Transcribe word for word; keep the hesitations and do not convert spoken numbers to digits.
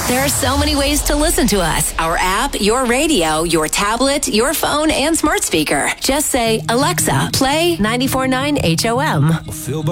There are so many ways to listen to us. Our app, your radio, your tablet, your phone, and smart speaker. Just say, Alexa, play ninety-four point nine H O M.